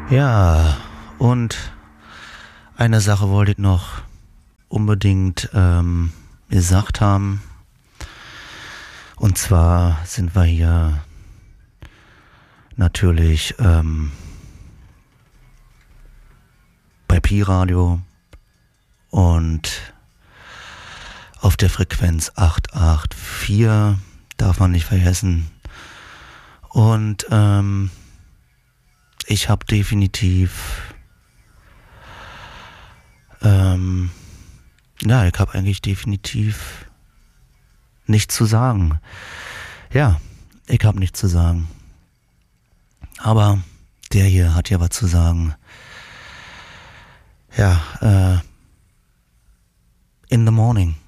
Ja, und eine Sache wollte ich noch unbedingt gesagt haben. Und zwar sind wir hier natürlich bei Pi-Radio und auf der Frequenz 884, darf man nicht vergessen. Und ich habe definitiv, ich habe eigentlich definitiv nichts zu sagen. Ja, ich habe nichts zu sagen. Aber der hier hat ja was zu sagen. Ja, in the morning.